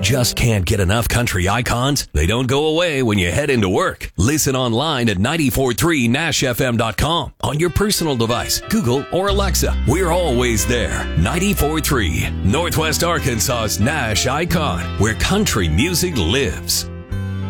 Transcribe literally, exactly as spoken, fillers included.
just can't get enough country icons? They don't go away when you head into work. Listen online at nine four three nash f m dot com on your personal device, Google or Alexa. We're always there. ninety-four point three, Northwest Arkansas's Nash Icon, where country music lives.